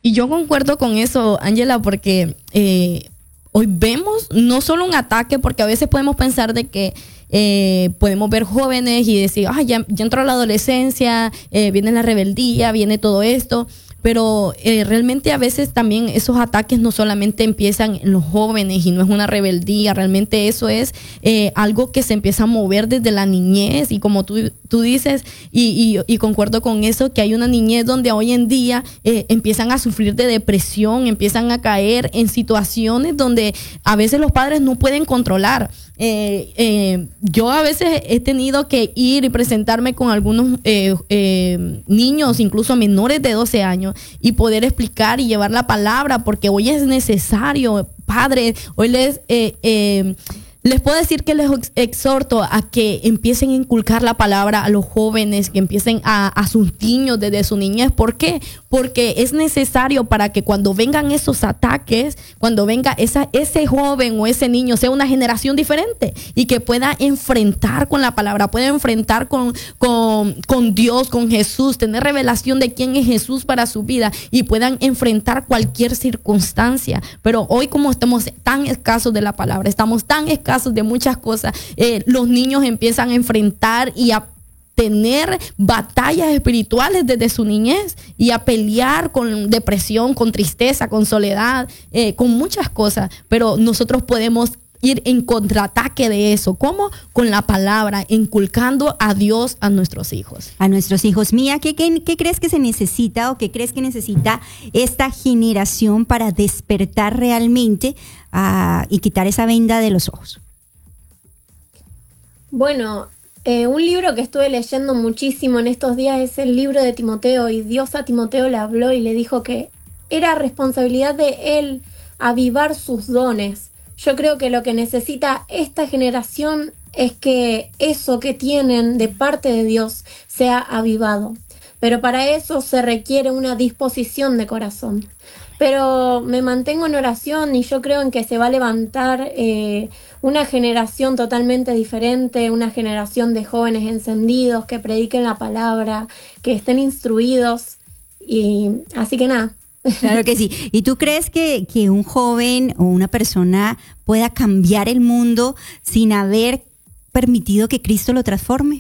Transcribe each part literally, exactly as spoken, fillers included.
y yo concuerdo con eso, Ángela, porque eh, hoy vemos no solo un ataque, porque a veces podemos pensar de que eh, podemos ver jóvenes y decir, ah, ya, ya entró la adolescencia, eh, viene la rebeldía, viene todo esto. Pero eh, realmente a veces también esos ataques no solamente empiezan en los jóvenes y no es una rebeldía, realmente eso es eh, algo que se empieza a mover desde la niñez y como tú, tú dices, y, y, y concuerdo con eso, que hay una niñez donde hoy en día eh, empiezan a sufrir de depresión, empiezan a caer en situaciones donde a veces los padres no pueden controlar. Eh, eh, yo a veces he tenido que ir y presentarme con algunos eh, eh, niños, incluso menores de doce años, y poder explicar y llevar la palabra, porque hoy es necesario, padres, hoy les... Eh, eh, Les puedo decir que les exhorto a que empiecen a inculcar la palabra a los jóvenes, que empiecen a, a sus niños desde su niñez. ¿Por qué? Porque es necesario para que cuando vengan esos ataques, cuando venga esa, ese joven o ese niño, sea una generación diferente y que pueda enfrentar con la palabra, pueda enfrentar con, con, con Dios, con Jesús, tener revelación de quién es Jesús para su vida y puedan enfrentar cualquier circunstancia. Pero hoy, como estamos tan escasos de la palabra, estamos tan escasos de muchas cosas, eh, los niños empiezan a enfrentar y a tener batallas espirituales desde su niñez y a pelear con depresión, con tristeza, con soledad, eh, con muchas cosas, pero nosotros podemos ir en contraataque de eso. ¿Cómo? Con la palabra, inculcando a Dios a nuestros hijos. A nuestros hijos. Mía, ¿qué, qué, qué crees que se necesita o qué crees que necesita esta generación para despertar realmente uh, y quitar esa venda de los ojos? Bueno, eh, un libro que estuve leyendo muchísimo en estos días es el libro de Timoteo, y Dios a Timoteo le habló y le dijo que era responsabilidad de él avivar sus dones. Yo creo que lo que necesita esta generación es que eso que tienen de parte de Dios sea avivado. Pero para eso se requiere una disposición de corazón. Pero me mantengo en oración y yo creo en que se va a levantar eh, una generación totalmente diferente, una generación de jóvenes encendidos que prediquen la palabra, que estén instruidos. Y así que nada. Claro que sí. ¿Y tú crees que, que un joven o una persona pueda cambiar el mundo sin haber permitido que Cristo lo transforme?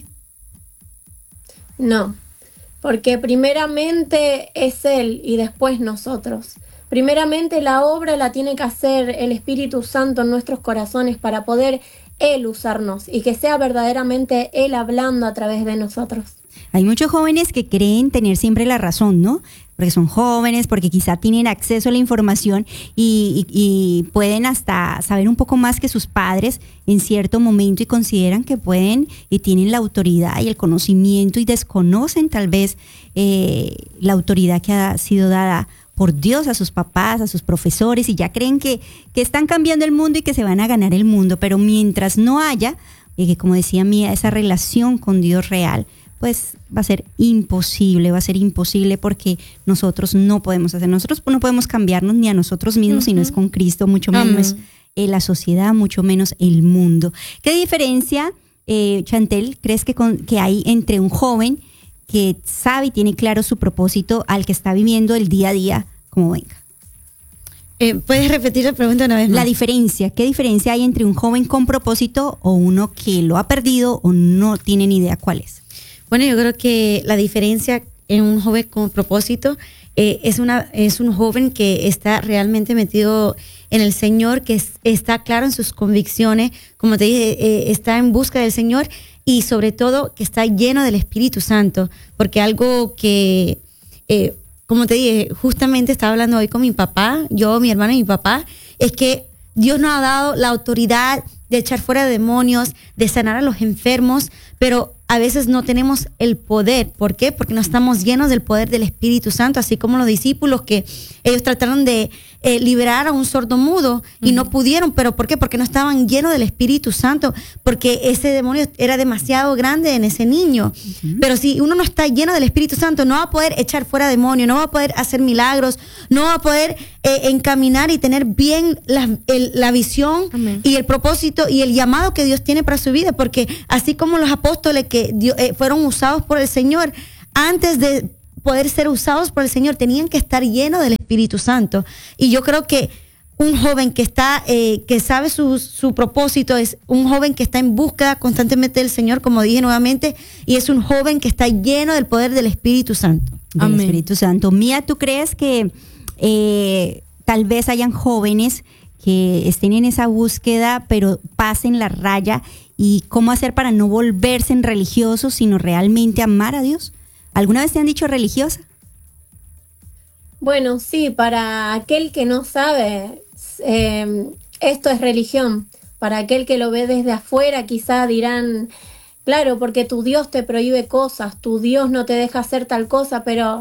No, porque primeramente es Él y después nosotros. Primeramente la obra la tiene que hacer el Espíritu Santo en nuestros corazones para poder Él usarnos y que sea verdaderamente Él hablando a través de nosotros. Hay muchos jóvenes que creen tener siempre la razón, ¿no? Porque son jóvenes, porque quizá tienen acceso a la información y, y, y pueden hasta saber un poco más que sus padres en cierto momento y consideran que pueden y tienen la autoridad y el conocimiento y desconocen tal vez eh, la autoridad que ha sido dada por Dios a sus papás, a sus profesores, y ya creen que, que están cambiando el mundo y que se van a ganar el mundo. Pero mientras no haya, eh, como decía Mía, esa relación con Dios real, pues va a ser imposible, va a ser imposible porque nosotros no podemos hacer, nosotros no podemos cambiarnos ni a nosotros mismos, uh-huh. si no es con Cristo, mucho menos eh, la sociedad, mucho menos el mundo. ¿Qué diferencia, eh, Chantel, crees que, con, que hay entre un joven que sabe y tiene claro su propósito al que está viviendo el día a día como venga? Eh, ¿Puedes repetir la pregunta una vez más? La diferencia, ¿qué diferencia hay entre un joven con propósito o uno que lo ha perdido o no tiene ni idea cuál es? Bueno, yo creo que la diferencia en un joven con propósito eh, es una es un joven que está realmente metido en el Señor, que es, está claro en sus convicciones, como te dije, eh, está en busca del Señor y sobre todo que está lleno del Espíritu Santo, porque algo que, eh, como te dije, justamente estaba hablando hoy con mi papá, yo, mi hermano y mi papá, es que Dios nos ha dado la autoridad de echar fuera demonios, de sanar a los enfermos, pero a veces no tenemos el poder. ¿Por qué? Porque no estamos llenos del poder del Espíritu Santo, así como los discípulos que ellos trataron de eh, liberar a un sordo mudo y uh-huh. no pudieron. ¿Pero por qué? Porque no estaban llenos del Espíritu Santo, porque ese demonio era demasiado grande en ese niño. Uh-huh. Pero si uno no está lleno del Espíritu Santo, no va a poder echar fuera demonios, no va a poder hacer milagros, no va a poder eh, encaminar y tener bien la, el, la visión uh-huh. y el propósito y el llamado que Dios tiene para su vida, porque así como los apóstoles que Dios, eh, fueron usados por el Señor antes de poder ser usados por el Señor, tenían que estar llenos del Espíritu Santo. Y yo creo que un joven que está, eh, que sabe su, su propósito, es un joven que está en búsqueda constantemente del Señor, como dije nuevamente, y es un joven que está lleno del poder del Espíritu Santo. Del Amén. Espíritu Santo. Mía, ¿tú crees que eh, tal vez hayan jóvenes que estén en esa búsqueda, pero pasen la raya? ¿Y cómo hacer para no volverse en religiosos, sino realmente amar a Dios? ¿Alguna vez te han dicho religiosa? Bueno, sí, para aquel que no sabe, eh, esto es religión. Para aquel que lo ve desde afuera, quizá dirán, claro, porque tu Dios te prohíbe cosas, tu Dios no te deja hacer tal cosa, pero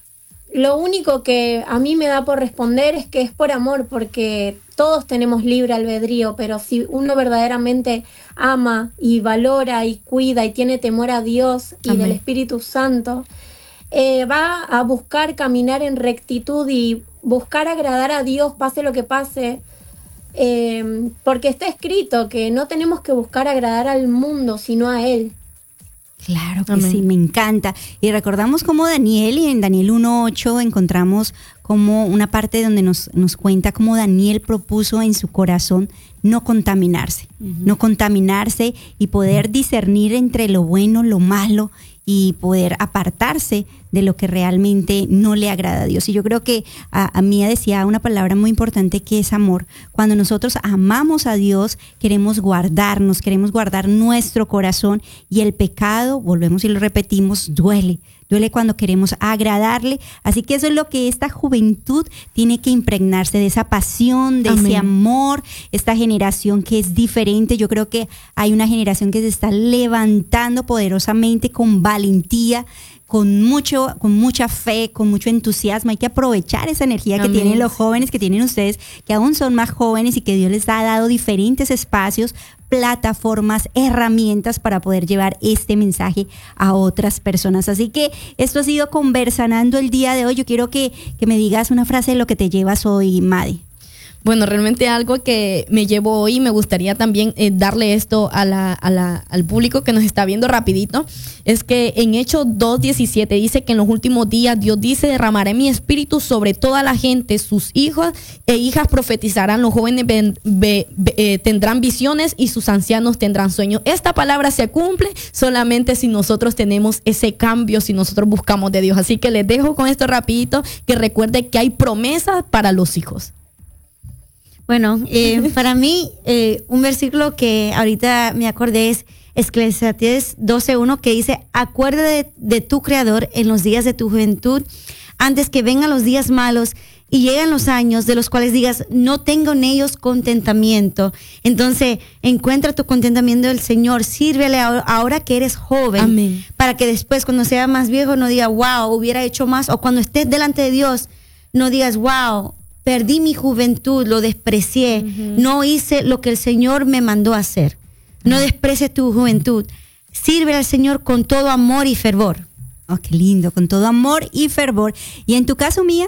lo único que a mí me da por responder es que es por amor, porque todos tenemos libre albedrío, pero si uno verdaderamente ama y valora y cuida y tiene temor a Dios y Amén. del Espíritu Santo, eh, va a buscar caminar en rectitud y buscar agradar a Dios, pase lo que pase, eh, porque está escrito que no tenemos que buscar agradar al mundo, sino a Él. Claro que Amén. sí, me encanta. Y recordamos cómo Daniel, y en Daniel uno ocho encontramos como una parte donde nos, nos cuenta cómo Daniel propuso en su corazón no contaminarse, uh-huh. no contaminarse y poder discernir entre lo bueno, lo malo y poder apartarse de lo que realmente no le agrada a Dios. Y yo creo que a, a Mía decía una palabra muy importante que es amor. Cuando nosotros amamos a Dios, queremos guardarnos, queremos guardar nuestro corazón, y el pecado, volvemos y lo repetimos, duele. Duele cuando queremos agradarle. Así que eso es lo que esta juventud tiene que impregnarse, de esa pasión, de Amén. ese amor. Esta generación que es diferente. Yo creo que hay una generación que se está levantando poderosamente, con valentía, con mucho, con mucha fe, con mucho entusiasmo. Hay que aprovechar esa energía que Amén. tienen los jóvenes, que tienen ustedes, que aún son más jóvenes, y que Dios les ha dado diferentes espacios, plataformas, herramientas para poder llevar este mensaje a otras personas. Así que esto ha sido Conversanando el día de hoy. Yo quiero que, que me digas una frase de lo que te llevas hoy, Madi. Bueno, realmente algo que me llevo hoy, me gustaría también eh, darle esto a la, a la, al público que nos está viendo rapidito, es que en Hechos dos diecisiete dice que en los últimos días Dios dice: derramaré mi espíritu sobre toda la gente, sus hijos e hijas profetizarán, los jóvenes ven, ve, ve, eh, tendrán visiones y sus ancianos tendrán sueños. Esta palabra se cumple solamente si nosotros tenemos ese cambio, si nosotros buscamos de Dios. Así que les dejo con esto rapidito, que recuerde que hay promesas para los hijos. Bueno, eh, para mí, eh, un versículo que ahorita me acordé es Eclesiastés doce uno, que dice: acuérdate de, de tu Creador en los días de tu juventud, antes que vengan los días malos y lleguen los años de los cuales digas, no tengo en ellos contentamiento. Entonces, encuentra tu contentamiento del Señor, sírvele ahora que eres joven. Amén. Para que después, cuando sea más viejo, no diga, wow, hubiera hecho más. O cuando estés delante de Dios, no digas, wow, perdí mi juventud, lo desprecié, uh-huh. no hice lo que el Señor me mandó a hacer. No desprecies tu juventud. Sirve al Señor con todo amor y fervor. Oh, qué lindo, con todo amor y fervor. ¿Y en tu caso, Mía?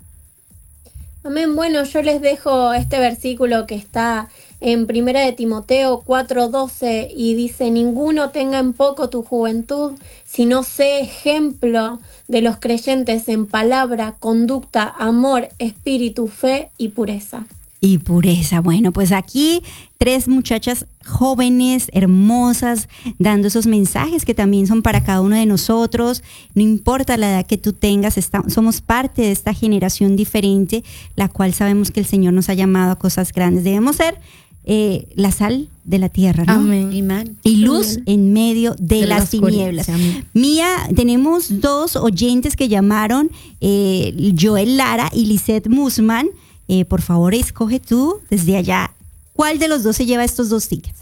Amén. Bueno, yo les dejo este versículo que está en Primera de Timoteo cuatro doce y dice: ninguno tenga en poco tu juventud, sino sé ejemplo de los creyentes en palabra, conducta, amor, espíritu, fe y pureza. Y pureza. Bueno, pues aquí tres muchachas jóvenes, hermosas, dando esos mensajes que también son para cada uno de nosotros. No importa la edad que tú tengas, está, somos parte de esta generación diferente, la cual sabemos que el Señor nos ha llamado a cosas grandes. Debemos ser eh, la sal de la tierra, ¿no? Amén. Amén. Y luz en medio de, de las tinieblas. Amén. Mía, tenemos dos oyentes que llamaron, eh, Joel Lara y Lisette Musman. Eh, por favor, escoge tú desde allá. ¿Cuál de los dos se lleva estos dos tickets?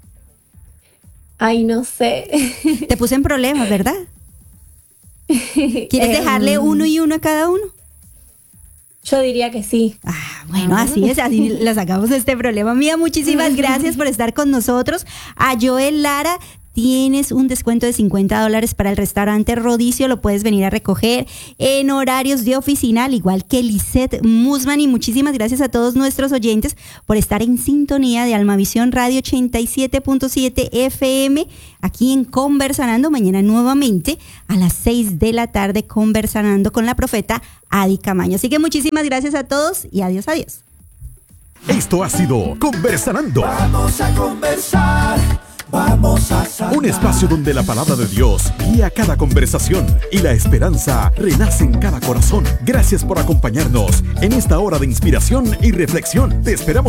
Ay, no sé. Te puse en problemas, ¿verdad? ¿Quieres dejarle uno y uno a cada uno? Yo diría que sí. Ah, bueno, así es, así la sacamos de este problema. Mía, muchísimas gracias por estar con nosotros. A Joel Lara tienes un descuento de cincuenta dólares para el restaurante Rodicio. Lo puedes venir a recoger en horarios de oficina, al igual que Lisette Musman. Y muchísimas gracias a todos nuestros oyentes por estar en sintonía de Almavisión Radio ochenta y siete punto siete F M, aquí en Conversanando. Mañana nuevamente a las seis de la tarde, Conversanando con la profeta Adi Camaño. Así que muchísimas gracias a todos y adiós, adiós. Esto ha sido Conversanando. Vamos a conversar. Vamos a sanar. Un espacio donde la palabra de Dios guía cada conversación y la esperanza renace en cada corazón. Gracias por acompañarnos en esta hora de inspiración y reflexión. Te esperamos